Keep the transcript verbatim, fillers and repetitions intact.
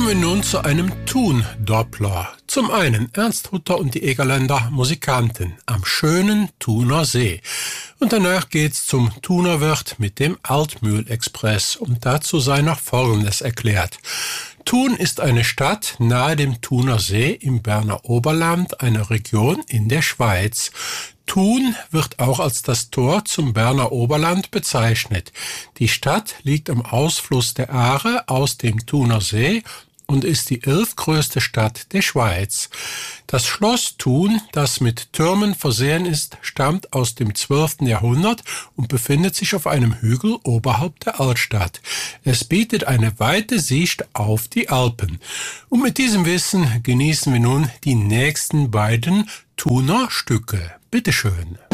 Kommen wir nun zu einem Thun-Doppler. Zum einen Ernst Hutter und die Egerländer Musikanten am schönen Thuner See. Und danach geht's zum Thunerwirt mit dem Altmühl-Express und dazu sei noch Folgendes erklärt. Thun ist eine Stadt nahe dem Thuner See im Berner Oberland, eine Region in der Schweiz. Thun wird auch als das Tor zum Berner Oberland bezeichnet. Die Stadt liegt am Ausfluss der Aare aus dem Thuner See und ist die elftgrößte Stadt der Schweiz. Das Schloss Thun, das mit Türmen versehen ist, stammt aus dem zwölften Jahrhundert und befindet sich auf einem Hügel oberhalb der Altstadt. Es bietet eine weite Sicht auf die Alpen. Und mit diesem Wissen genießen wir nun die nächsten beiden Thuner Stücke. Bitteschön.